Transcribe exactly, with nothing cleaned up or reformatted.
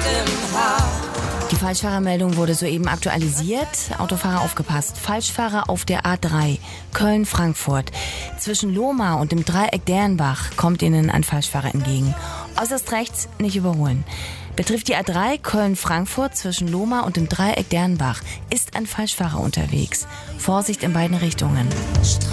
im Haar. Die Falschfahrermeldung wurde soeben aktualisiert. Autofahrer aufgepasst. Falschfahrer auf der A drei Köln-Frankfurt. Zwischen Lohmar und dem Dreieck Dernbach kommt Ihnen ein Falschfahrer entgegen. Äußerst rechts nicht überholen. Betrifft die A drei Köln-Frankfurt zwischen Lohmar und dem Dreieck Dernbach, ist ein Falschfahrer unterwegs. Vorsicht in beiden Richtungen.